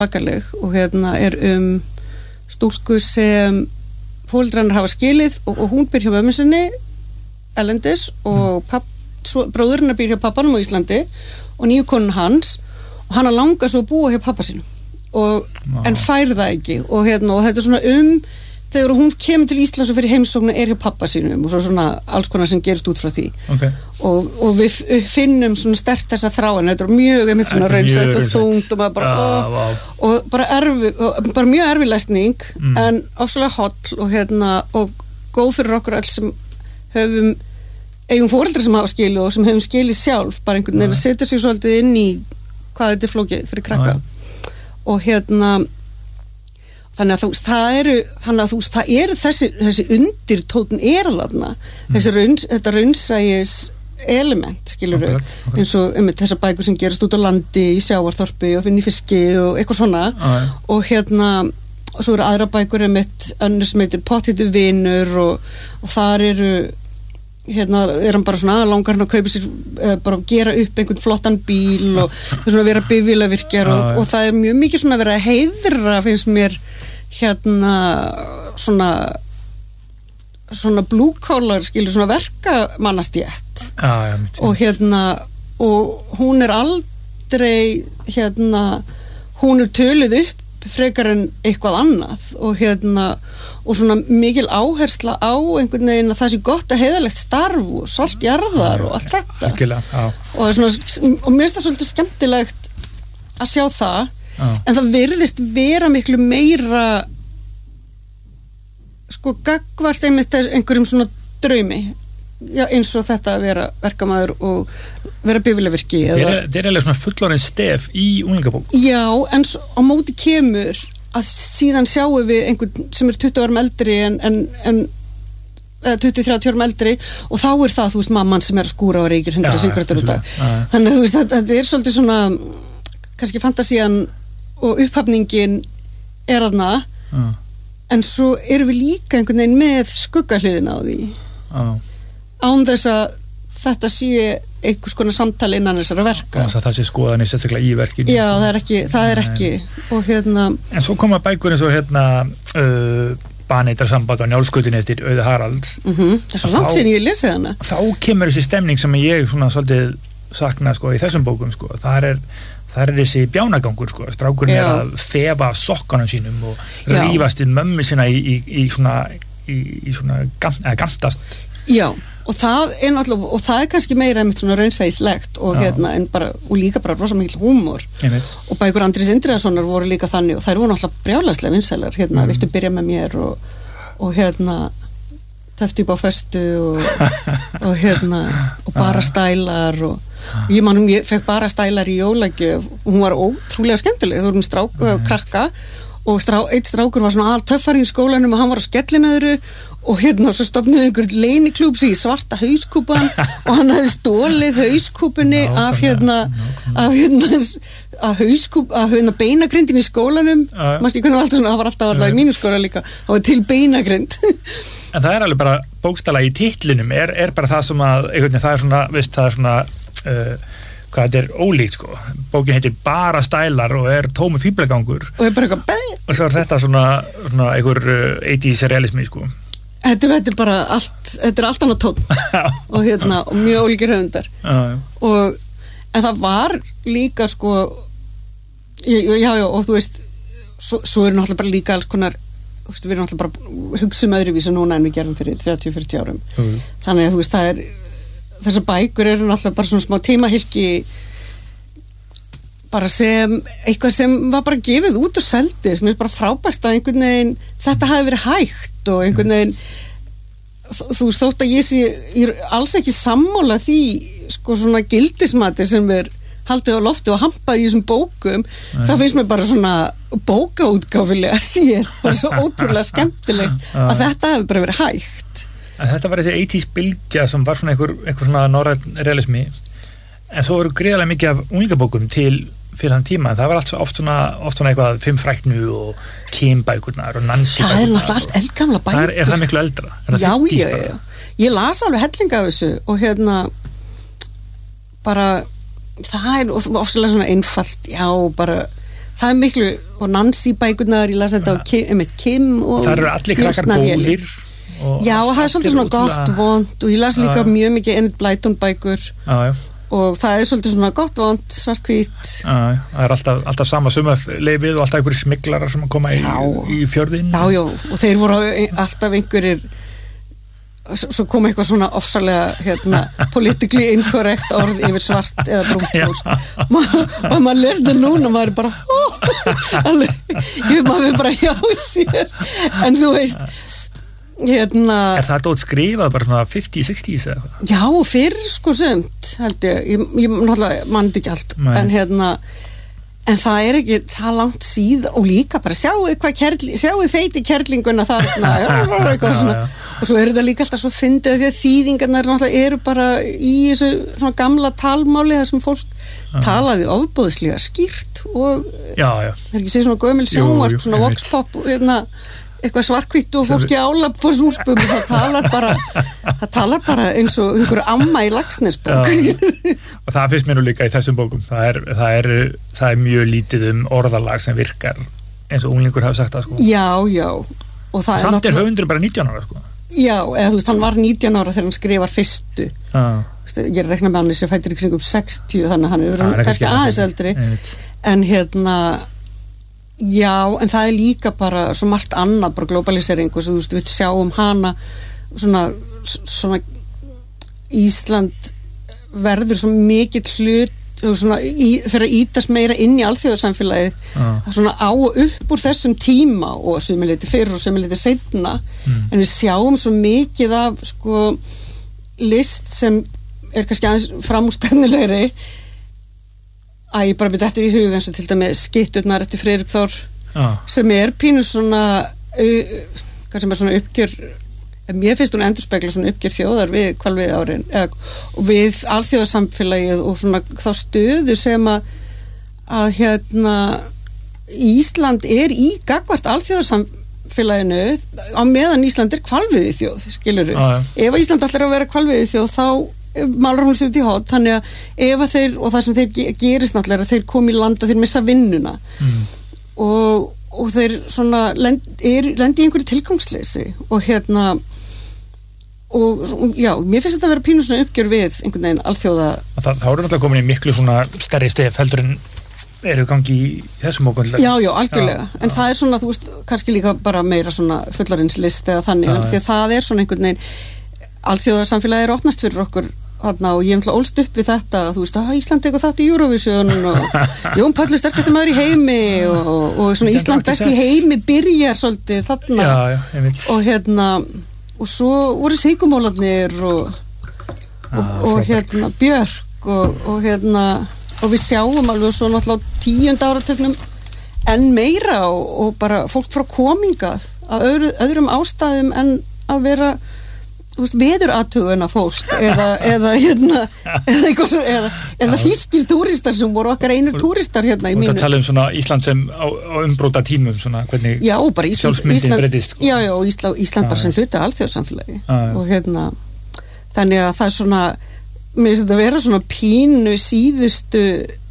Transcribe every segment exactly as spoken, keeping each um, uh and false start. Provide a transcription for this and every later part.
bakaleg og hérna er um stúlku sem foreldrar hafa skilið og, og hún býr hjá mömmu sinni erlendis og papp, svo, bróðurinn býr hjá pappanum á Íslandi og nýju konun hans og hann langar svo að búa hjá pappa sínum og, en fær það ekki og, hérna, og þetta er svona um þegar hún kemur til Íslands og fyrir heimsóknu er hjá pappa sínum og svo svona alls konar sem gerist út frá því okay. og, og við finnum svona sterkt þessa þráin, þetta er mjög einmitt svona raunsætt og þungt og maður bara ah, og, wow. og bara erfi og bara mjög erfi lesning mm. en ofsalega holl og hérna og góð fyrir okkur alls sem höfum eigum foreldrar sem hafa skilið og sem hefum skilið sjálf bara einhvern veginn að setja sig svolítið inn í hvað þetta er flókið fyrir krakka ah, og hérna þannig að þú veist, það eru þannig að þú veist, það eru þessi, þessi undirtótn er þarna, mm. þessi rauns, þetta raunsægis element skilur við, okay, okay. eins og um, þessar bækur sem gerast út á landi í sjávarþorpi og finni fiski og eitthvað svona ah, og hérna og svo eru aðra bækur um eitt önnur sem heitir Potthættu vinur og, og þar eru hérna er hann bara svona langar hann að kaupa sér uh, bara að gera upp einhvern flottan bíl og það er svona að vera bifvélavirkjar og, og það er mjög mikið svona að vera að heiðra finnst mér hérna svona svona blue collar skilur svona verkamannastjætt ah, og hérna og hún er aldrei hérna hún er töluð upp frekar en eitthvað annað og hérna og svona mikil áhersla á einhvern veginn að það sé gott að heiðalegt starf og saltjarðar og allt þetta Algjörlega, og, svona, og mér finnst það svolítið skemmtilegt að sjá það já. En það virðist vera miklu meira sko gagnvart einmitt einhverjum svona draumi já, eins og þetta að vera verkamaður og vera bifvélavirki þetta er eiginlega svona fullorðin stef í unglingabók já, en svo, á móti kemur að síðan sjáum við einhvern sem er tuttugu árum eldri en, en, en tuttugu til þrjátíu árum eldri og þá er það, þú veist, mamman sem er að skúra og reykir hundrað sigarettur út af þannig að þú veist, þetta er svolítið svona kannski fantasían og upphafningin er þarna já. En svo erum við líka einhvern veginn með skuggahliðina á því já. Án þess að þetta sé einhvers konar samtali innan þessara verka og það sé skoðanir sérstaklega í verkinu já, það er ekki, það er ekki. Og hérna en svo koma bækur eins og hérna uh, Baneitra samband á Njálsgötunni eftir Auði Harald mm-hmm. það er svo langt síðan ég lesið hana þá kemur þessi stemning sem ég svona svolítið sakna sko í þessum bókum sko það er, það er þessi bjánagangur sko strákurinn er að þefa sokkanum sínum og rífast við mömmu sína í, í, í svona í, í svona gam, eða gamtast já og það er náttúrulega, og það er kannski meira einmitt svona raunsæislegt og já. Hérna en bara, og líka bara rosa mikil húmor og bækur Andrés Indriðasonar voru líka þannig og þær voru náttúrulega brjálæðslega vinsælar hérna, mm. viltu byrja með mér og, og hérna töfti upp á föstu og, og hérna og bara stælar og og ég manum, ég fekk bara stælar í jólagjöf og hún var ótrúlega skemmtileg þú vorum strák, mm. krakka og strá, eitt strákur var svona allt töffari í skólanum og hann var á skellinöðru og hérna svo stofnuði einhver leyniklúbs í svarta hauskúpan og hann hafði stólið hauskúpunni af hérna af hérna af hauskúp, af hérna beinagrindin í skólanum uh, mást ég hvernig alltaf svona, það var alltaf alltaf í mínu skóla líka, það var til beinagrind en það er alveg bara bókstala í titlinum er, er bara það sem að einhvern, það er svona, veist, það er svona uh, hvað þetta er ólíkt sko bókin heitir bara stælar og er tómu fíblagangur og er bara eitthvað bæ og svo er þetta svona, svona einhver eighties realismi sko þetta, þetta er bara allt þetta er allt annað tónn og hérna og mjög ólíkir höfundar já, og en það var líka sko já já og þú veist svo, svo er náttúrulega bara líka alls konar þú veist við erum náttúrulega bara hugsa um öðruvísi núna en við gerum fyrir þrjátíu til fjörutíu árum mm. þannig að þú veist það er þessar bækur eru náttúrulega bara svona smá tímahylki bara sem eitthvað sem var bara gefið út og seldi sem er bara frábært að einhvern veginn þetta hafi verið hægt og einhvern veginn þú veist þótt að ég sé ég er alls ekki sammála því sko svona gildismati sem er haldið á lofti og hampað í þessum bókum Nei. þá finnst mér bara svona bókaútgáfilega sér bara svo ótrúlega skemmtilegt að þetta hafi bara verið hægt en þetta var þessi eighties bylgja sem var svona einhver, einhver svona norrænn realismi en svo voru gríðarlega mikið af unglingabókum til fyrir þann tíma, það var allt oft svona, oft svona eitthvað fimm fræknu og Kim-bækurnar og Nancy það er náttúrulega allt eldgamla bækur það er, er það miklu eldra er það já, já, já, ég las alveg hellinga af þessu og hérna bara það er ofsalega svona einfalt já, bara það er miklu, og Nancy bækurnar, ég las þetta á Kim, Kim og það eru allir krakkar góðir já, og það er svolítið svona gott, vont og ég las líka já. Mjög mikið Enid Blyton bækur já, já. Og það er svolítið svona gott, vont, svarthvít já, það er alltaf, alltaf sama sumafleifið og alltaf einhverjir smiklarar sem koma í, í fjörðin já, já, og þeir voru alltaf einhverjir svo kom eitthvað svona ofsalega hérna, politically incorrect orð yfir svart eða brúnt fólk og maður lest það núna og maður er bara oh, alveg, ég maður er bara hjá sér en þú veist hérna er það dót skrifað bara svona fifty sixties eða eitthvað? Já, fyrir sko sumt held ég, ég, ég náttúrulega mann ekki allt Nei. En hérna en það er ekki, það langt síðan og líka bara sjáu hvað kerli, sjáu feiti kerlinguna þarna eitthvað svona og svo er þetta líka alltaf svo fyndið því að þýðingarnar náttúrulega eru bara í þessu svona gamla talmáli þar sem fólk já. Talaði ofboðslega skýrt og já, já. Það er ekki séð svona gömul sjónvarp, svona voxpop hérna eitthvað svarkvitt og fólki álap fór súrpum og það talar bara það talar bara eins og einhverju amma í Laxnesbók og það finnst mér nú líka í þessum bókum það er, það er, það er mjög lítið um orðalag sem virkar eins og unglingur hafa sagt það sko já, já og það samt er höfundur bara nítján ára sko já, eða þú veist, hann var nítján ára þegar hann skrifar fyrstu ah. ég er að rekna með hann sem fættir í kringum sextíu þannig að hann er ah, kannski aðeins eldri en hérna já, en það er líka bara svo margt annað, bara globalisering og svo, þú veist, við sjáum hana svona, svona Ísland verður svo mikill hlut og svona í, fyrir að ítast meira inn í alþjóðarsamfélagið ah. svona á og upp úr þessum tíma og sömuleyti fyrir og sömuleyti seinna mm. en við sjáum svo mikið af sko list sem er kannski aðeins framúrstefnulegri að ég bara byrja eftir í hug eins og til dæmi Skytturnar eftir Friðrik Þór ah. sem er pínu svona uh, hvað sem er svona uppgjör mér finnst hún endurspegla svona uppgjör þjóðar við hvalveiði árin eða, og við alþjóðasamfélagið og svona þá stöðu sem að að hérna Ísland er í gagnvart alþjóðasamfélaginu á meðan Ísland er hvalveiði þjóð skilurðu, ah, ja. Ef Ísland allir að vera hvalveiði þjóð þá málar hún sér út í hótt þannig að ef að þeir og það sem þeir gerist náttúrulega þeir komi í land og þeir missa vinnuna mm. og, og þeir svona lend, er, lendi í einhverju tilgangsleysi og hérna og já, mér finnst þetta að vera pínu svona uppgjör við einhvern veginn alþjóða það, það eru náttúrulega komin í miklu svona stærri stef heldur en eru gangi í þessum okkur já, já, algjörlega, já, en já. Það er svona þú veist, kannski líka bara meira svona fullarinnslist eða þannig, já, því að það er svona einhvern veginn alþjóðarsamfélagið er opnast fyrir okkur þarna og ég hef ólst upp við þetta þú veist að Ísland eitthvað þátt í Eurovision og Jón Páll er sterkasti maður í heimi og, og, og svona Ísland best í heimi byrjar svolítið þarna já, já, og hérna og svo voru Sigumólarnir og, og, ah, og hérna Björk og, og hérna og við sjáum alveg svo náttúrulega tíunda áratögnum en meira og, og bara fólk frá komingað að öðru, öðrum ástæðum en að vera þú veist, veðurathugun af fólk eða, eða hérna eða, eitthvað, eða, eða þýskir túristar sem voru okkar einur túristar hérna í mínu. Og það tala um svona Ísland sem á, á umbróta tímum svona hvernig já, bara Ísland, sjálfsmyndin breytist sko. Já, já, Ísland, Ísland bara sem hluta alþjóðsamfélagi og hérna þannig að það er svona mér finnst þetta að vera svona pínu síðustu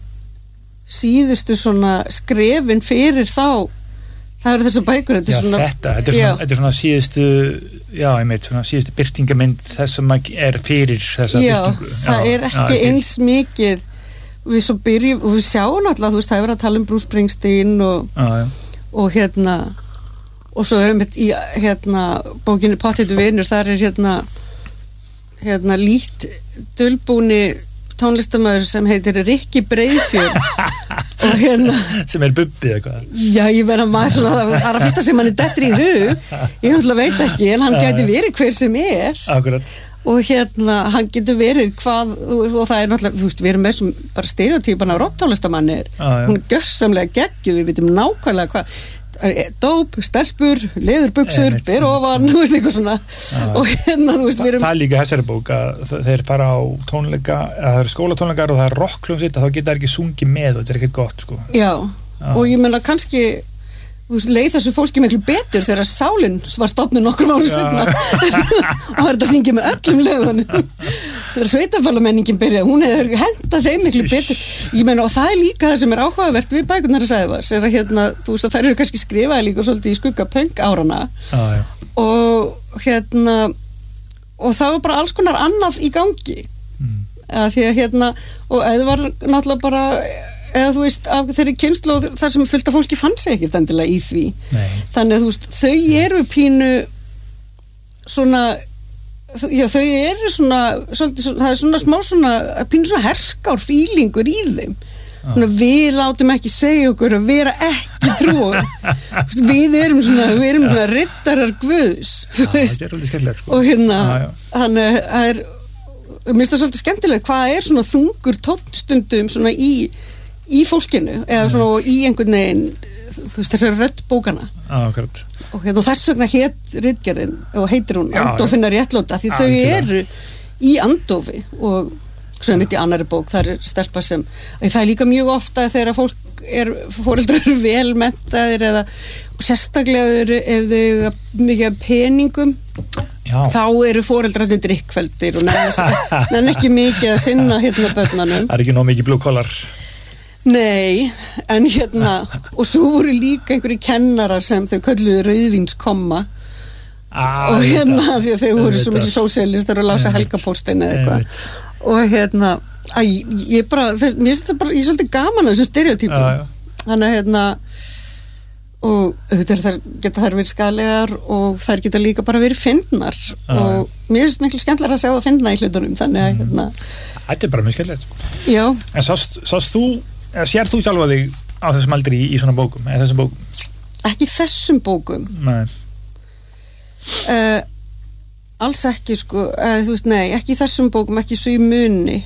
síðustu svona skrefin fyrir þá það eru þessar bækur þetta er já, svona, þetta, þetta, er svona, þetta er svona síðustu já, ég meit, svona síðustu byrtingamind þess sem er fyrir þessa já, byrtingu það já, er ekki já, eins mikið við svo byrjum, og við sjáum alltaf þú veist, það er verið að tala um Bruce Springsteen og, já, og hérna og svo hefum við í hérna bókinni Pottþéttur vinur, þar er hérna hérna lít dulbúni tónlistamöður sem heitir Rikki Breiðfjörð og hérna sem er Bubbi eitthvað já ég verða maður svona það er að fyrsta sem hann er dettur í hug ég náttúrulega veit ekki en hann gæti verið hver sem er akkurat og hérna hann getur verið hvað og það er náttúrulega þú veist við erum með sem bara stereotypan af rocktónlistamanni er hún er gjörsamlega geggjuð við vitum nákvæmlega hvað dóp, stelpur, leðurbuxur ber ofan, þú veist, eitthvað svona ah, og hérna, þú veist, við erum það er líka þessari bók að þeir fara á tónleika að það eru skólatónleikar og það er rockhljómsveit þá geta það ekki sungið með og þetta er ekkert gott sko. já, ah. og ég menna kannski þú veist, leið þessu fólki miklu betur þegar Sálin var stofnuð nokkrum árum seinna og það er þetta að syngja með öllum lögunum þegar sveitafælamenningin byrja, hún hefur hentað þeim miklu betur, ég meina og það er líka það sem er áhugavert við bækurnar að Sævars er að hérna, þú veist að þær eru kannski skrifaði líka svolítið í skugga punk árana ah, og hérna og það var bara alls konar annað í gangi mm. að því að hérna og eða var náttúrulega bara eða þú veist af þeirri kynslu þar sem fullt af fólki fann sig ekkert endilega í því Nei. Þannig að þú veist þau eru pínu svona já þau eru svona, svolítið, svona það er svona smá svona pínu svona herskár fílingur í þeim ah. svona, við látum ekki segja okkur að vera ekki trúar við erum svona við erum svona rittarar guðs ah, þetta er alveg skemmtilegt sko. og hérna ah, þannig að það er mér finnst það svolítið skemmtilegt hvað er svona þungur tónstundum svona í í fólkinu eða svona mm. í einhvern veginn þú veist þessari rödd bókana ah, og hérna þess vegna hét ritgerðin og heitir hún já, Andófin er réttlóta því ah, þau kjá. eru í andófi og svo er mitt í annari bók það er stelpa sem það er líka mjög ofta þegar fólk er foreldrar eru vel menntaðir eða sérstaklega eru ef þau mikið peningum já. þá eru foreldrarnir drikkveldir og nenni ekki mikið að sinna hérna börnunum það er ekki nóg mikið blue collar Nei, en hérna og svo voru líka einhverju kennarar sem þau kölluðu rauðvínskomma ah, og hérna því að þau voru veit svo mikið sósíalistar og lása helgapóstin eða eitthvað og hérna að ég bara, þess, mér finnst þetta bara ég er svolítið gaman að þessum stereotypum ah, þannig að hérna og auðvitað þær, geta þær verið skaðlegar og þær geta líka bara verið fyndnar ah, og mér finnst miklu skemmtilega að sjá að fyndna í hlutunum þannig að hérna þetta er bara mjög skemmtilegt Já en sást, sást þú eða sér þú sjálfa þig á þessum aldri í, í svona bókum eða þessum bókum? Ekki þessum bókum Nei uh, alls ekki sko uh, þú veist, nei, ekki þessum bókum ekki svo í muni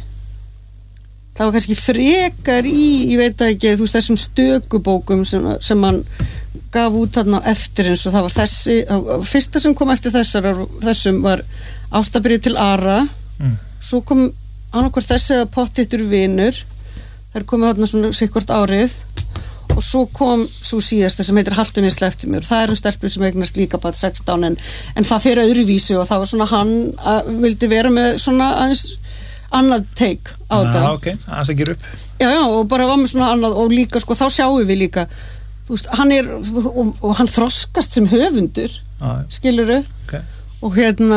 það var kannski frekar í ég veit ekki, þú veist, þessum stökubókum sem, sem hann gaf út þarna eftir eins og það var þessi fyrsta sem kom eftir þessar þessum var Ástabrið til Ara mm. svo kom annarkvort þessi eða Pottittur vinur þær komið þarna svona sikkvort árið og svo kom svo síðasta sem heitir Haltu mér slepptu mér það eru stelpur sem eignast líka bara sextán en, en það fyrir öðruvísi og það var svona hann að, vildi vera með svona aðeins annað take á þetta ah, ok, aðeins að gera upp já já og bara var með svona annað og líka sko þá sjáum við líka þú veist hann er og, og hann þroskast sem höfundur ah, skilurðu okay. og hérna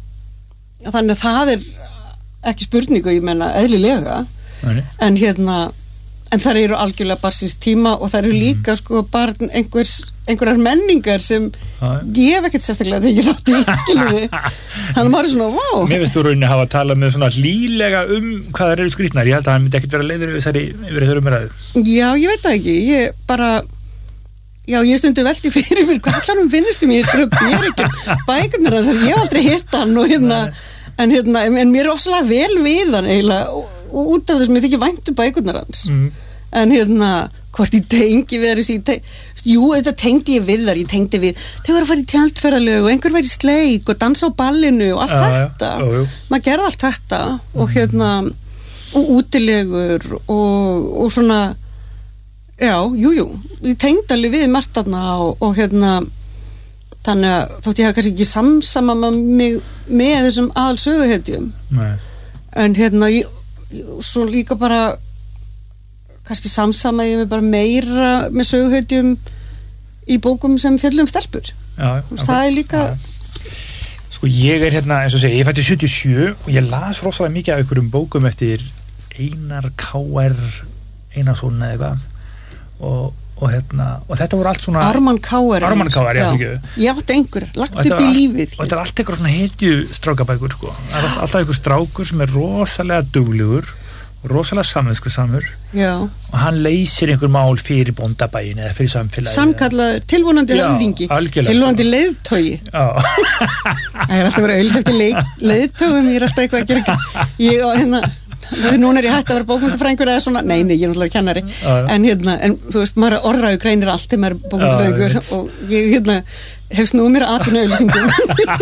þannig að það er ekki spurningu ég menna eðlilega Nei. en hérna en þær eru algjörlega barsins tíma og þær eru líka sko barn einhvers, einhverjar menningar sem ah, ég hef ekkert sérstaklega þegar þátt í skilur við þannig að maður er svona wow Mér finnst þú rauninni hafa talað með svona hlýlega um hvað þær eru skrýtnar, ég held að hann myndi ekkert vera leiður yfir þessari, yfir þessari umræðu Já, ég veit það ekki, ég bara já, ég stundi velti fyrir mér hvað allar hún finnst í mér, ég skrif mér ekki bækurnar hans, ég hef aldrei hitt hann og hérna, en hérna en mér er ofsalega vel við hann eiginlega og og út af þessum ég þykir væntu bækurnar hans mm. en hérna hvort ég tengi við þessi te jú, þetta tengdi ég við þar, ég tengdi við þau voru að fara í tjaldferðalög og einhver væri í sleik og dansa á ballinu og allt ah, þetta já, jú, jú. maður gerði allt þetta mm. og hérna og útilegur og, og svona já, jújú, jú, ég tengdi alveg við margt þarna og, og hérna þannig að þótt ég hafa kannski ekki samsama með mig með þessum aðalsöguhetjum en hérna ég svo líka bara kannski samsama ég með bara meira með söguhetjum í bókum sem fjöllum stelpur já, það er líka já. Sko ég er hérna eins og segi, ég fætti sjötíu og sjö og ég las rosalega mikið af einhverjum bókum eftir Einar K R Einarsson eða eitthvað og, og hérna og þetta voru allt svona Ármann K R Ármann K R, já, já, ég átti einhver, lagt upp í allt, lífið og þetta er allt eitthvað svona hetju strákabækur sko, það er alltaf einhver strákur sem er rosalega duglegur rosalega samvinskusamur og hann leysir einhver mál fyrir bóndabæin eða fyrir samfélagi samkallaður tilvonandi höfðingi tilvonandi leiðtogi það er alltaf verið að auðlýsa eftir leiðtogum ég er alltaf eitthvað að gera ég og hérna núna er ég hægt að vera bókmyndafræðingur eða svona, nei, nei, ég er náttúrulega kennari en hérna, en þú veist, maður orðræðu greinir allt þegar maður er bókmyndafræðingur og ég hérna hef snúið mér að atvinnu auðlýsingum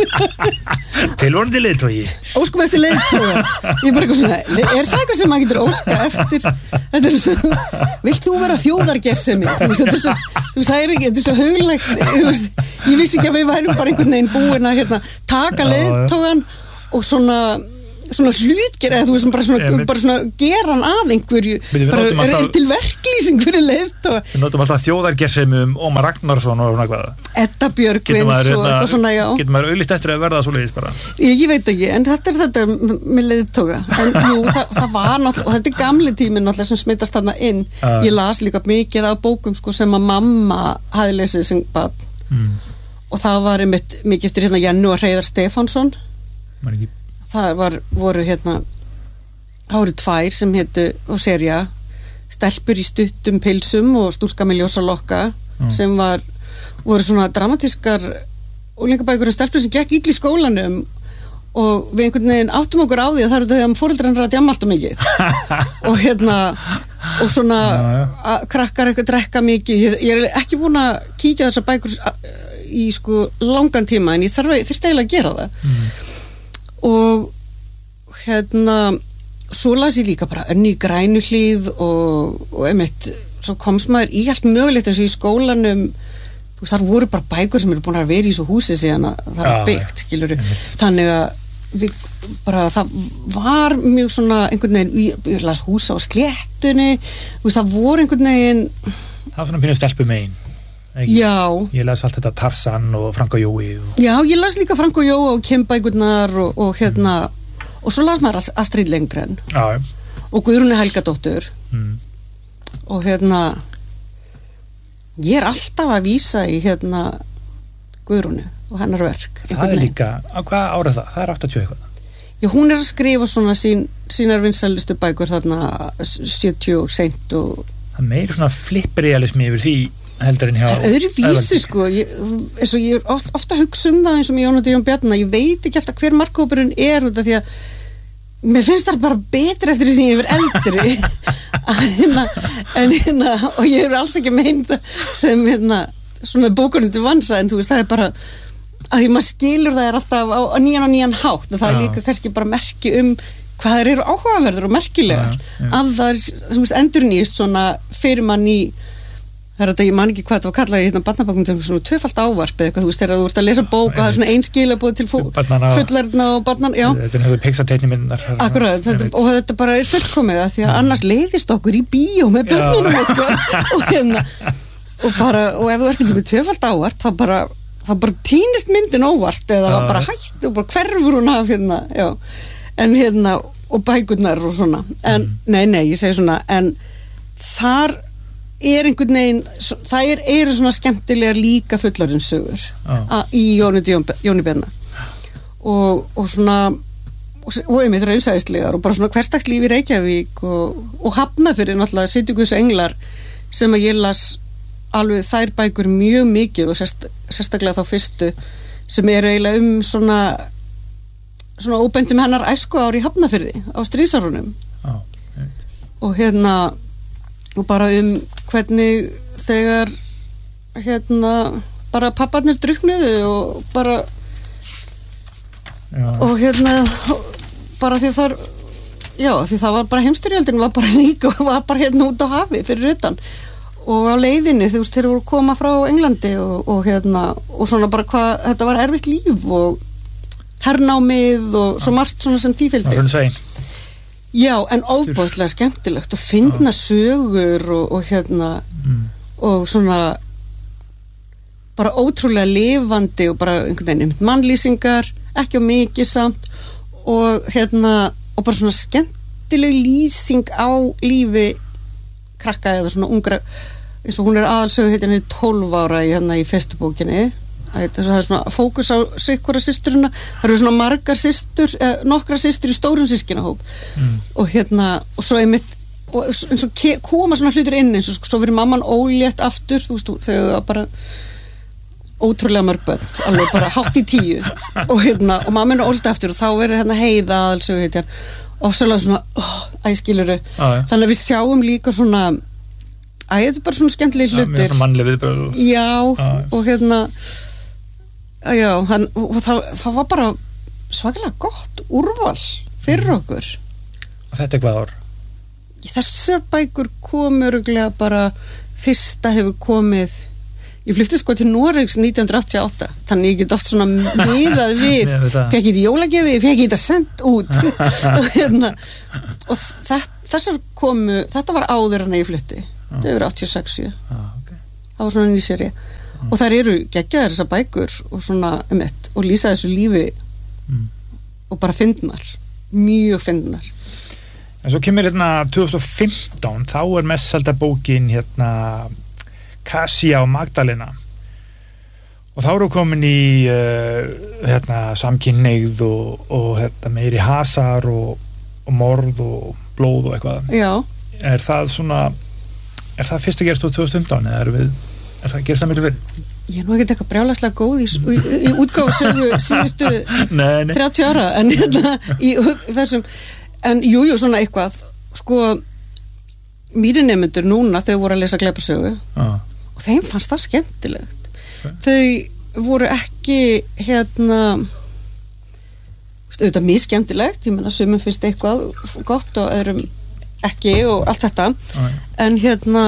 tilvonandi leiðtogi óskum eftir leiðtoga ég er bara eitthvað svona, er það eitthvað sem maður getur óska eftir þetta er svo, vilt þú vera þjóðargersemi þú veist, þetta er svo, þú veist, það er ekki þetta er svo huglægt, þú veist, ég vissi ekki að við værum bara einhvern veginn búin að hérna, taka leiðtogan og svona svona hlutgerð eða þú veist bara svona, yeah, bara svona gera hann að einhverju bara er, alltaf, er til verklýsing fyrir leitt og við notum alltaf þjóðargersemum Ómar Ragnarsson og svona hvað Edda Björgvins og eitthvað svona já getur maður auðlýst eftir að verða svo leiðis bara ég, ég veit ekki en þetta er þetta með leiðtoga en jú það, það var náttúrulega og þetta er gamli tíminn náttúrulega sem smitast þarna inn uh. ég las líka mikið af bókum sko sem að mamma hafi lesið sem barn mm. og það var einmitt mikið eftir hérna Jennu og Hreiðar Stefánsson það var, voru hérna það voru tvær sem hétu og serja stelpur í stuttum pilsum og stúlka með ljósa lokka mm. sem var, voru svona dramatískar úlingabækur og stelpur sem gekk illa í skólanum og við einhvern veginn áttum okkur á því að það eru þau að foreldrar hann ræði alltaf mikið og hérna og svona að krakkar eitthvað drekka mikið ég, ég er ekki búin að kíkja þessar bækur í sko langan tíma en ég þarf eiginlega að gera það mm. og hérna svo las ég líka bara Önnu í Grænuhlíð og, og einmitt svo komst maður í allt mögulegt eins og í skólanum þú veist þar voru bara bækur sem eru búin að vera í svo húsi síðan að það var byggt skiluru þannig að við, bara það var mjög svona einhvern veginn ég, ég las Húsa á sléttunni þú veist það voru einhvern veginn það var svona pínu stelpu megin já ég las allt þetta Tarzan og Frank og Jói og... já ég las líka Frank og Jói og Kembækurnar og, og hérna mm. og svo las maður Astrid Lindgren já og Guðrúnu Helgadóttur mm. og hérna ég er alltaf að vísa í hérna Guðrúnu og hennar verk það er líka, á hvað ára það? það er áttatíu eitthvað já hún er að skrifa svona sín, sínar vinsælustu bækur þarna sjötíu og seint og það er meiri svona flipprealismi yfir því heldur en hjá það er öðruvísi sko ég, eins og ég er ofta, ofta að hugsa um það eins og með Jónati Jón Bjarna ég veit ekki alltaf hver markhópurinn er út af því að mér finnst það bara betur eftir því sem ég er eldri hérna, en hérna og ég er alls ekki meint sem hérna svona bókunum til vansa en þú veist það er bara að því maður skilur það er alltaf á, á nýjan og nýjan hátt og það er líka kannski bara merki um hvað þeir eru áhugaverður og merkilegar já, já. að það er, þú veist, endurnýst svona fyrir mann í það er þetta, ég man ekki hvað þetta var kallað í hérna barnabókum til svona tvöfalt ávarp eða eitthvað, þú veist, þegar þú ert að lesa bók og það er svona einskilabóð til fullarna og barnan, já. Þetta er náttúrulega pixarteikni minnar. Akkurat, þetta, og þetta bara er fullkomið að því að annars leiðist okkur í bíó með börnunum okkar og hérna, og bara, og ef þú ert ekki með tvöfalt ávarp, það bara, það bara týnist myndin óvart eða það bara hætt og bara hverfur hún af hérna, já, en hérna, og bækurnar og svona, en, mm. nei, nei, ég segi svona, en þar er einhvern veginn, það er, er svona skemmtilega líka fullarinsögur ah. í Jóni, Jóni Bjarna og, og svona og, og einmitt raunsæðislegar og bara svona hversdagslíf í Reykjavík og, og Hafnarfjörður náttúrulega Sitjuguðs englar sem að ég las alveg þær bækur mjög mikið og sérst, sérstaklega þá fyrstu sem er eiginlega um svona svona óbendum hennar æsku ári í Hafnarfirði á stríðsárunum ah, og hérna og bara um hvernig þegar hérna bara papparnir druknuðu og bara já. og hérna bara því þar já því það var bara heimstyrjöldin var bara líka og var bara hérna út á hafi fyrir utan og á leiðinni þú veist þeir voru að koma frá Englandi og, og hérna og svona bara hvað þetta var erfitt líf og hernámið og svo margt svona sem því fylgdi. Það var sæn. Já, en óbúðslega skemmtilegt og fyndna sögur og, og hérna mm. og svona bara ótrúlega lifandi og bara einhvern veginn mannlýsingar, ekki á mikið samt og hérna og bara svona skemmtileg lýsing á lífi krakka eða svona ungra eins og hún er aðalsögu hérna í tólf ára í, hérna í fyrstu bókinni það er svona fókus á sikkura systurina það eru svona margar systur eh, nokkra systur í stórum sískinahóp mm. og hérna og svo einmitt og eins og ke- koma svona hlutir inn eins og svo verið mamman ólétt aftur þú veist þegar það bara ótrúlega mörg börn alveg bara hátt í tíu og hérna og mamman er ólétt aftur og þá verið hérna Heiða aðalsögu heitjar og svolítið svona oh, æskiluru ah, ja. Þannig að við sjáum líka svona að þetta er bara svona skemmtileg hlutir ja, mannleg viðbrögð já ah, og hérna já, hann, og það, það var bara svakalega gott úrval fyrir okkur og þetta er hvað ár? Þessar bækur komu örugglega bara fyrsta hefur komið ég flutti sko til Noregs nítján hundruð áttatíu og átta þannig ég get oft svona miðað við fekk ég þetta jólagjöfi, fekk ég þetta sent út og hérna og þetta, þessar komu þetta var áður en ég flutti ah. þetta var áttatíu og sex ah, okay. það var svona ný sería ah. og þær eru geggjaðar þessar bækur og svona um ett og lýsa þessu lífi mm. og bara fyndnar mjög fyndnar. En svo kemur hérna tvö þúsund og fimmtán þá er mest selda bókin hérna Kassia og Magdalena og þá eru komin í uh, hérna samkynhneigð og, og hérna meiri hasar og, og morð og blóð og eitthvað. Já. Er það svona er það fyrst að gerast tvö þúsund og fimmtán eða er við er það gerst það miklu fyrir? Ég er nú ekki eitthvað brjálæslega góð í, í, í útgáfusögu síðustu nei, nei. þrjátíu ára en hérna í þessum en jújú jú, svona eitthvað sko mínir nemendur núna þau voru að lesa glæpasögu ah. og þeim fannst það skemmtilegt okay. þau voru ekki hérna auðvitað mjög skemmtilegt ég menna sumum finnst eitthvað gott og öðrum ekki og allt þetta ah. en hérna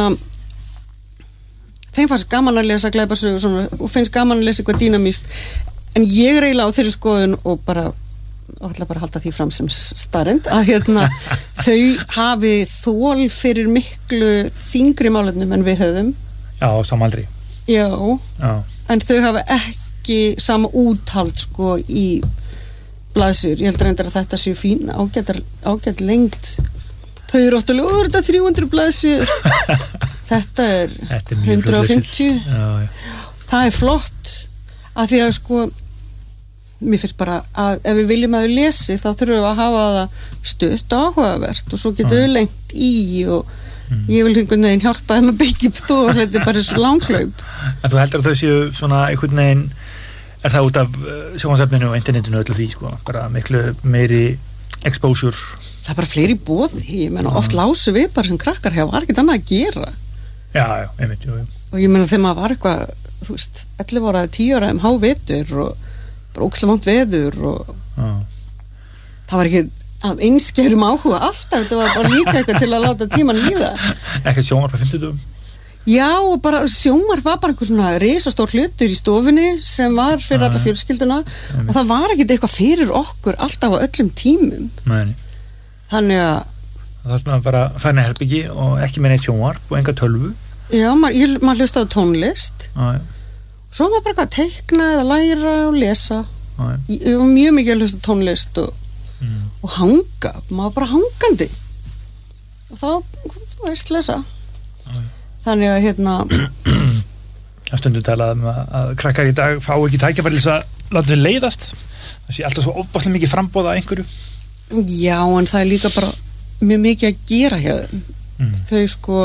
þeim fannst gaman að lesa glæpasögu svona, og finnst gaman að lesa eitthvað dýnamíst en ég er eiginlega á þeirri skoðun og bara og ætla bara að halda því fram sem starrend að hérna þau hafi þól fyrir miklu þyngri málefnum en við höfum Já, samaldri Já, Já, en þau hafi ekki sama úthald sko í blaðsur, ég heldur reyndar að þetta séu fín ágætt, ágætt lengt þau eru oft alveg, þetta er þrjú hundruð blaðsur þetta er, þetta er hundrað og fimmtíu já, já. það er flott að því að sko mér finnst bara að ef við viljum að við lesi þá þurfum við að hafa það stutt og áhugavert og svo getum við lengt í og mm. ég vil einhvern veginn hjálpa þeim að byggja upp þó og þetta er bara svo langhlaup En þú heldur að þau séu svona einhvern veginn er það út af sjónvarpsefninu og internetinu og öllu því sko, bara miklu meiri exposure Það er bara fleiri boði, ég meina oft lásu við bara sem krakkar hefur var ekkert annað að gera Já, já, einmitt, jú, jú. og ég meina þegar maður var eitthvað þú veist, ellefu ára eða tíu ára um hávetur og bara ókslega vont veður og ah. það var ekki af einskerum áhuga alltaf, þetta var bara líka eitthvað til að láta tíman líða Ekkert sjónvarp á fimmtudögum Já, og bara sjónvarp var bara eitthvað svona risastór hlutur í stofunni sem var fyrir ah. alla fjölskylduna Nei. og það var ekkert eitthvað fyrir okkur alltaf á öllum tímum Nei. Þannig að það er svona bara fæna herbyggi og ekki með neitt sjónvarp og enga tölvu Já, maður mað hlustaði tónlist ah, Svo var bara eitthvað að teikna eða læra og lesa ah, ég, ég var mjög mikið að hlusta tónlist og, mm. og hanga maður bara hangandi og þá veist lesa ah, þannig að hérna Það stundum talað um að, að krakkar í dag fá ekki tækifæri til að láta þau leiðast það sé alltaf svo ofbáslega mikið frambóða einhverju Já, en það er líka bara mjög mikið að gera hjá þeim mm. þau sko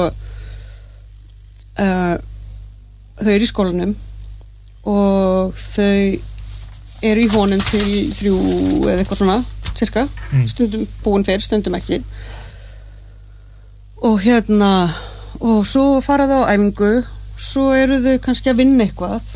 uh, þau eru í skólanum og þau eru í honum til þrjú eða eitthvað svona cirka, mm. stundum búin fyrir, stundum ekki og hérna og svo fara þau á æfingu svo eru þau kannski að vinna eitthvað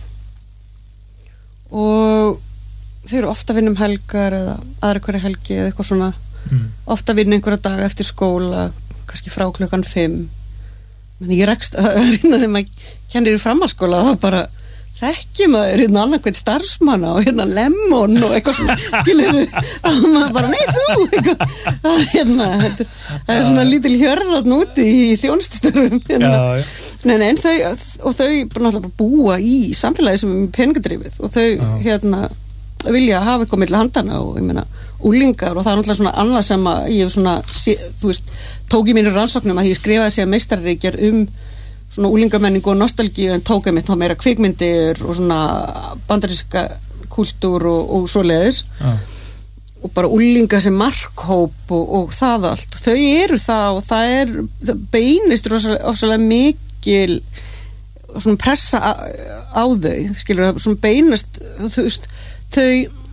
og þau eru ofta að vinna um helgar eða aðra hverja helgi eða eitthvað svona mm. ofta að vinna einhverja daga eftir skóla kannski frá klukkan fimm menn ég rekst að reyna þeim að kennir í framhaldsskóla þá bara þekki maður hérna annarkvæmt starfsmanna og hérna lemon og eitthvað svona skilur og maður bara, nei þú eitthvað, það er hérna þetta er, það er svona lítil hjörðarn úti í þjónustustörfum hérna. já, já. Nei, nei, en þau og þau bara búa í samfélagi sem er peningadrifið og þau já. hérna vilja hafa eitthvað milli handana og ég meina úlingar og það er náttúrulega svona annað sem að ég svona, þú veist, tók í mínu rannsóknum að ég skrifaði sig að meistarreikjar um svona úlingamenningu og nostalgíu en tók einmitt þá meira kvikmyndir og svona bandaríska kultúr og, og svoleiðis ja. og bara úlinga sem markhóp og, og það allt og þau eru það og það er það beinist rosalega mikil svona pressa á, á þau skilur það svona beinist þú veist þau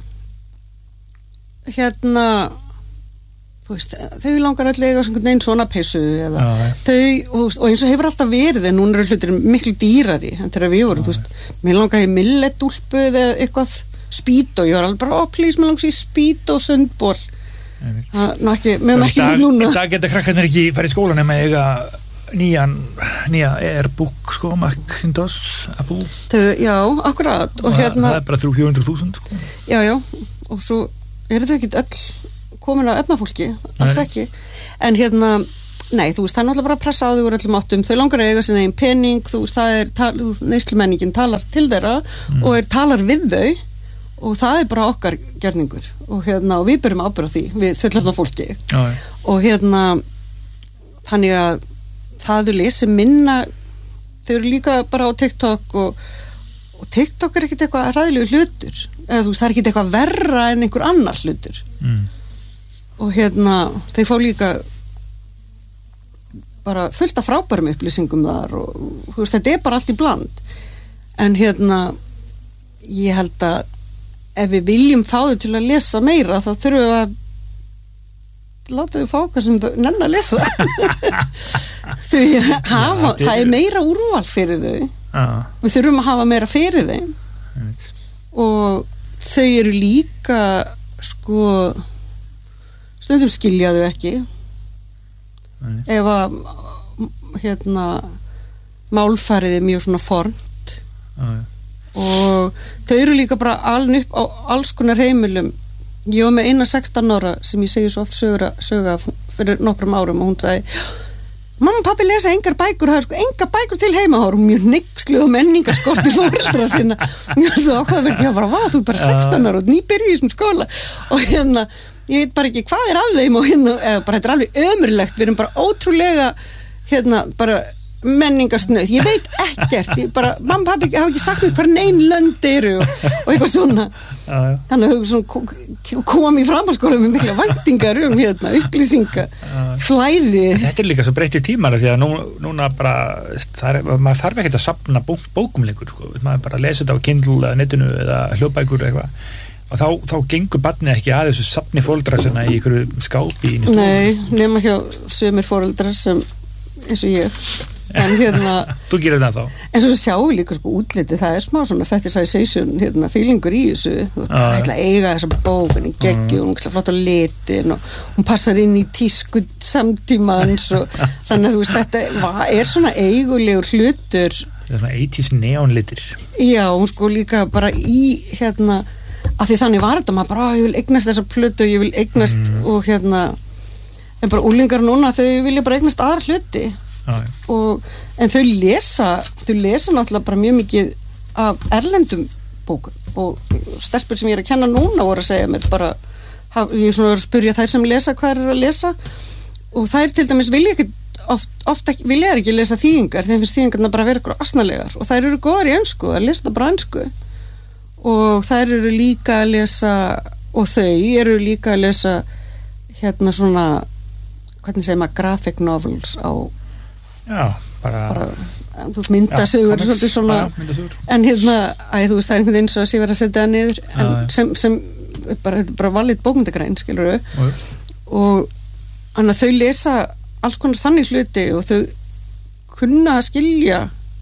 hérna þú veist, þau langar allir eiga svona einn svona peysu eða já, þau, og, og eins og hefur alltaf verið en núna eru hlutir miklu dýrari en þegar við vorum, já, þú veist, mér langaði milletúlpu eða eitthvað spýt og ég var alveg bara, oh please, mér langaði spýt og sundból það, ná ekki, með merkjum núna í dag geta krakkarnir ekki farið í skólan nema eiga nýjan nýja Airbook sko, Macintosh, Apple Þau, já, akkurat og, og hérna, það er bara þrjú hundruð þúsund sko. já, já, og svo eru þau ekki öll komin að efnafólki alls ekki, en hérna nei, þú veist, það er náttúrulega bara að pressa á þau úr öllum áttum, þau langar að eiga sinna einn pening, þú veist, það er tal, neyslumenningin talar til þeirra mm. og er talar við þau og það er bara okkar gerningur og hérna, og við byrjum ábyrgð á því við fullorðna fólki já, og hérna þannig að það þau lesi minna þau eru líka bara á TikTok og, og TikTok er ekkert eitthvað ræðilegu hlutur eða þú veist, það er ekkert eitthvað verra en einhver annar hlutur mm. og hérna, þau fá líka bara fullt af frábærum upplýsingum þar og þú veist, þetta er bara allt í bland en hérna ég held að ef við viljum fá þau til að lesa meira þá þurfum við að láta þau fá hvað sem þau nenn að lesa þau hafa, ja, það er meira úrval fyrir þau ah. við þurfum að hafa meira fyrir þeim right. og þau eru líka sko stundum skilja þau ekki right. ef að hérna málfærið er mjög svona fornt ah. og þau eru líka bara aln upp á alls konar heimilum ég var með eina sextán ára sem ég segi svo oft sögur söga fyrir nokkrum árum og hún sagði mamma og pappi lesa engar bækur það er sko engar bækur til heima og mjög nyggslu og menningarskorti foreldra sinna og ég var svo ákveðverð ég var bara, vá, þú er bara sextán ára og nýbyrjið í þessum skóla og hérna, ég veit bara ekki hvað er af þeim og hérna, eða bara þetta er alveg ömurlegt við erum bara ótrúlega hérna, bara menningarsnöð, ég veit ekkert ég bara, mamma og pappi hafa ekki sagt mér hvað neinn lönd eru og, og eitthvað svona já, já. þannig að þau kom í framhaldsskóla með mikla væntingar um hérna, upplýsinga flæði. Þetta er líka svo breytt í tímar því að nú, núna bara það er, maður þarf ekkert að safna bók, bókum lengur sko, maður bara lesa þetta á Kindle eða netinu eða hljóðbækur eitthvað og þá, þá gengur barnið ekki að þessu safni foreldra sem í einhverju skápi í stofu. Nei, nema hjá sumir foreldrar sem eins og ég en hérna þú gerir það þá en svo sjáum við líka sko útliti það er smá svona fetishization hérna feelingur í þessu þú ah. ætla að eiga þessa bók henni geggi og hún ætla flott á litin og hún passar inn í tísku samtímans og þannig að þú veist þetta er svona eigulegur hlutur það er svona eighties neonlitir já hún sko líka bara í hérna að því þannig var þetta maður bara ég vil eignast þessa plötu og ég vil eignast mm. og hérna en bara úlingar núna þau vilja bara eignast aðra hluti ah, og, en þau lesa þau lesa náttúrulega bara mjög mikið af erlendum bókum og stelpur sem ég er að kenna núna voru að segja mér bara ég er svona að spyrja þær sem lesa hvað er að lesa og þær til dæmis vilja ekki oft, oft ekki, vilja ekki lesa þýðingar þeim finnst þýðingarna bara vera eitthvað asnalegar og þær eru góðar í ensku að lesa það bara ensku og þær eru líka að lesa og þau eru líka að lesa hérna svona hvernig segir maður graphic novels á já, bara, bara myndasögur ja, svolítið svona ja, en hérna, að þú veist það er einhvern veginn svo að sé verið að setja það niður en ja, sem, sem bara, bara valið bókmyndagræn skilur þau ja. og þannig að þau lesa alls konar þannig hluti og þau kunna að skilja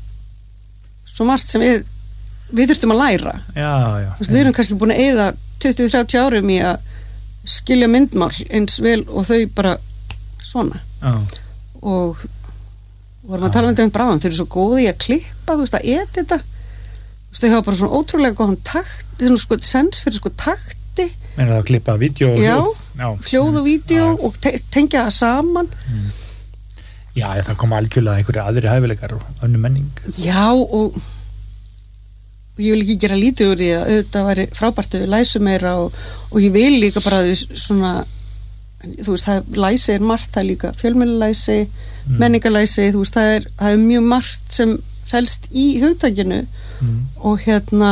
svo margt sem við við þurftum að læra já, já, veist, við erum kannski búin að eyða tuttugu til þrjátíu árum í að skilja myndmál eins vel og þau bara svona já. og vorum að tala um þetta um bráðan þau eru svo góði í að klippa, þú veist, að edita þú veist, þau hafa bara svona ótrúlega góðan takt, svona sko sens fyrir sko takti meina það að klippa vídeo og já, hljóð já, hljóð og vídeo mm. og te tengja það saman mm. já, það kom algjörlega einhverju aðri hæfileikar og önnu menning já, og og ég vil ekki gera lítið úr því að auðvitað væri frábært að við læsum meira og, og ég vil líka bara að við svona þú veist, það læsi er margt, það er líka fjölmiðlalæsi, mm. menningalæsi þú veist, það er, það er mjög margt sem felst í hugtakinu mm. og hérna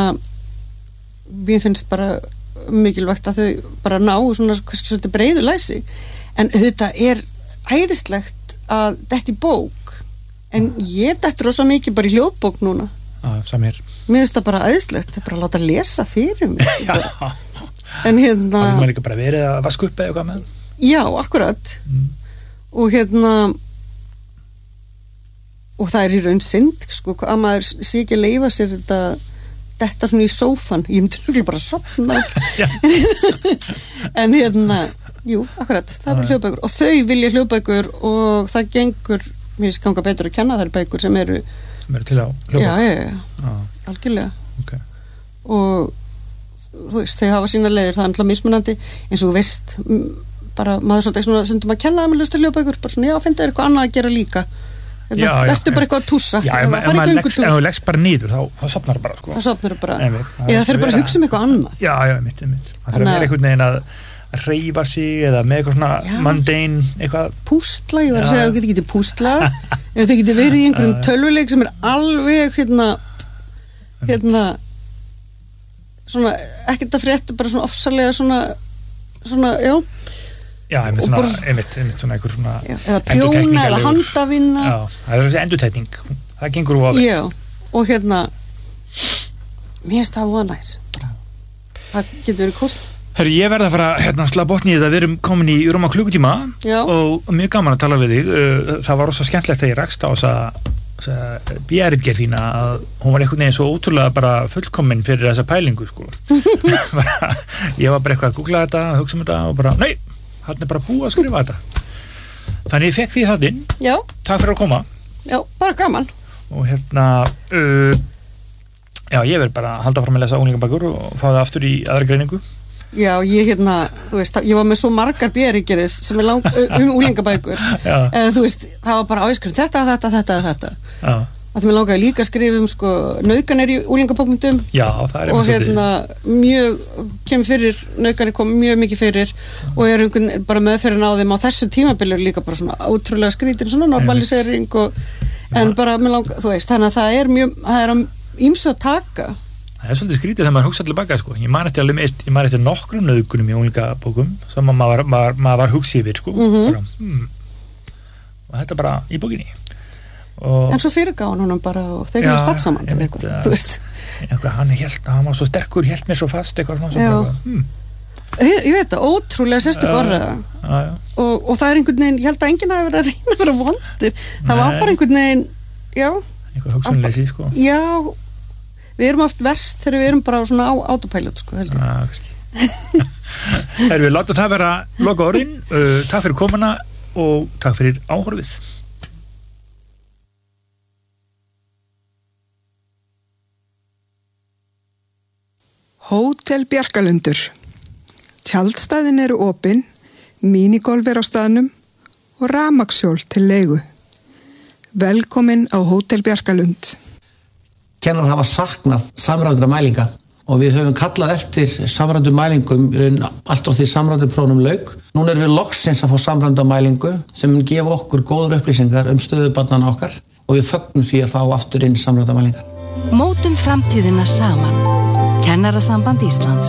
við finnst bara mikilvægt að þau bara ná svona kannski svolítið breiðu læsi en auðvitað er æðislegt að þetta í bók en ég dettur rosa mikið bara í hljóðbók núna ah, samir mér finnst það bara æðislegt, það er bara að láta lesa fyrir mig en hérna það er maður ekki bara verið að vaska upp eða eitthvað með já, akkurat mm. og hérna og það er í raun synd sko, að maður sé ekki að leyfa sér þetta þetta svona í sófan ég myndi bara að sopna en hérna jú, akkurat, það er bara hljóðbækur og þau vilja hljóðbækur og það gengur mér finnst ganga betur að kenna þær bækur sem eru sem eru til á hljóðbók. Já, já, já, ah. algjörlega. Okay. Og þú veist, þau hafa sína leiðir, það er alltaf mismunandi, eins og þú veist, bara maður svolítið svona stundum að kenna það með hlust til hljóðbækur, bara svona, já, finnst það eitthvað annað að gera líka. Þetta, verður bara eitthvað að tússa. Já, ef maður leggst bara nýður, þá, þá sopnar það bara, sko. Það sopnar það bara. Eða þeir bara að hugsa um eitthvað annað. Já, já, mitt, mitt. Það þarf að vera einhvern veginn að hreyfa sig eða með eitthvað svona mundane, eitthvað. Pústla, ég var að segja að þú getur pústlað, ef þið getur verið í einhverjum tölvuleik sem er alveg, hérna, hérna, svona, ekkert að frétta, bara svona ofsalega svona, svona, já. Já, einmitt svona, einmitt, einmitt svona einhver svona já, eða prjóna eða handavinna. Já, það er þessi endurtekning, það gengur úr ofið. Já, og hérna, mér finnst það voða næs, bara, það getur verið kost. Herru, ég verð að fara hérna slá botni í þetta, við erum komin í rúma klukkutíma já. Og mjög gaman að tala við þig, það var rosa skemmtilegt þegar ég rakst á þessa bjæritgerð þína að hún var einhvern veginn svo ótrúlega bara fullkomin fyrir þessa pælingu, sko. Ég var bara eitthvað að googla þetta, að hugsa um þetta og bara, nei, hann er bara búið að skrifa þetta. Þannig ég fekk því það inn. Já. Takk fyrir að koma. Já, bara gaman. Og hérna, uh, já, ég verð bara að halda fram að lesa unglingabækur og fá það aftur í aðra greiningu. Já, ég hérna, þú veist, ég var með svo margar bjærigerir sem er lang, um unglingabækur. Eða þú veist, það var bara áskrift þetta, þetta, þetta, þetta. Já. Að mér langaði líka að skrifa um sko nauðganir í úlingabókmyndum. Já, það er og hérna mjög kemur fyrir, nauðganir kom mjög mikið fyrir og er einhvern bara meðferðin á þeim á þessu tímabili líka bara svona ótrúlega skrítin svona normalisering og en bara mér langaði, þú veist, þannig að það er mjög, það er ýmsu að taka. Það er svolítið skrítið þegar maður hugsa allir baka sko. Ég man eftir alveg eitt, ég man eftir nokkrum nauðgunum í unglingabókum sem maður, maður, maður var hugsið yfir sko. Mm-hmm. bara, hmm. Og þetta bara í bókinni. Og en svo fyrirgáðan honum bara og þeir eru spatt saman ég veit að, eitthvað, hann held að hann var svo sterkur held mér svo fast eitthvað svona svona hmm. ég, ég veit að ótrúlega sérstök orðaða og, og það er einhvern veginn ég held að enginn hafi verið að reyna að vera vondur það var bara einhvern veginn já, eitthvað hugsunleysi sko já, við erum oft verst þegar við erum bara svona á autopilot sko held ég þegar við látum það vera loka orðin uh, takk fyrir komuna og takk fyrir áhorfið. Hótel Bjarkalundur. Tjaldstæðin eru opin, minigolf er á staðnum og rafmagnshjól til leigu. Velkomin á Hótel Bjarkalund. Kennarar hafa saknað samræmdra mælinga og við höfum kallað eftir samræmdum mælingum allt á því samræmduprófum lauk. Núna erum við loksins að fá samræmda mælingu sem mun gefa okkur góður upplýsingar um stöðu barnanna okkar og við fögnum því að fá aftur inn samræmda mælingar. Mótum framtíðina saman. Kennarasamband Íslands.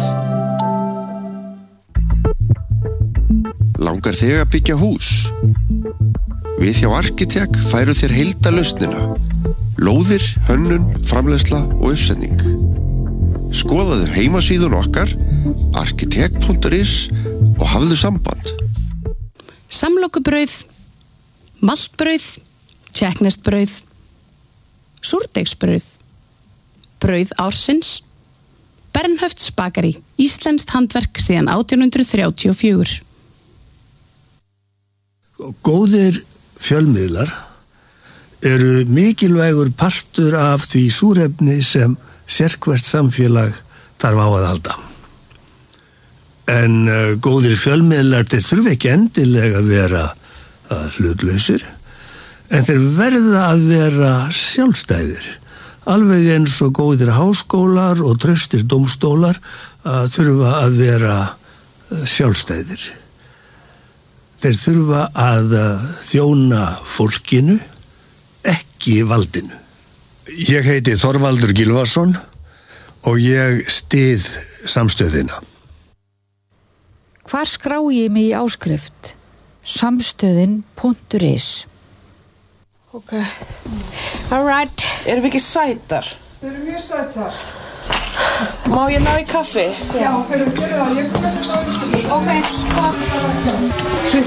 Langar þig að byggja hús? Við hjá Arkitek færum þér heildarlausnina. Lóðir, hönnun, framleiðsla og uppsetning. Skoðaðu heimasíðun okkar arkitek punktur is og hafðu samband. Samlokubrauð, maltbrauð, tékkneskt-brauð, súrdeigsbrauð, brauð ársins, Bernhöfts bakari, íslenskt handverk síðan átján hundrað þrjátíu og fjögur. Góðir fjölmiðlar eru mikilvægur partur af því súrefni sem sérhvert samfélag þarf á að halda. En uh, góðir fjölmiðlar þeir þurfa ekki endilega að vera uh, hlutlausir, en þeir verða að vera sjálfstæðir. Alveg eins og góðir háskólar og traustir dómstólar uh, þurfa að vera uh, sjálfstæðir. Þeir þurfa að uh, þjóna fólkinu, ekki valdinu. Ég heiti Þorvaldur Gylfason og ég styð samstöðina. Hvar skrái ég mig í áskrift? Samstöðin punktur is. Ok. All right. Erum við ekki sætar? Við erum mjög sætar. Má ég ná í kaffi? Já, fyrir að gera það. Ég kom að segja það. Ok, sko.